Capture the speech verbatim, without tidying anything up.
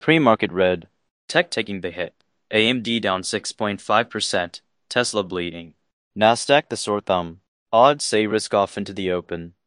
Pre-market red. Tech taking the hit. A M D down six point five percent. Tesla bleeding. Nasdaq the sore thumb. Odds say risk off into the open.